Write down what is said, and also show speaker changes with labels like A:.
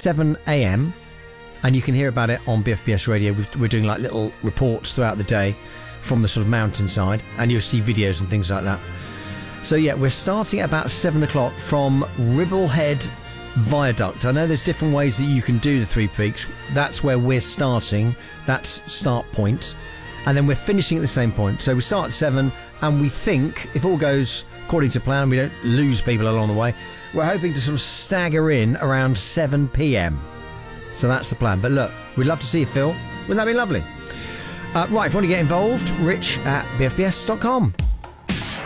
A: 7 a.m. and you can hear about it on BFBS Radio. We're doing like little reports throughout the day from the sort of mountainside, and you'll see videos and things like that. So yeah, we're starting at about 7 o'clock from Ribblehead Viaduct. I know there's different ways that you can do the Three Peaks. That's where we're starting. That's start point. And then we're finishing at the same point. So we start at 7, and we think, if all goes according to plan, we don't lose people along the way, we're hoping to sort of stagger in around 7 p.m. So that's the plan. But look, we'd love to see you, Phil. Wouldn't that be lovely? Right, if you want to get involved, rich@bfbs.com.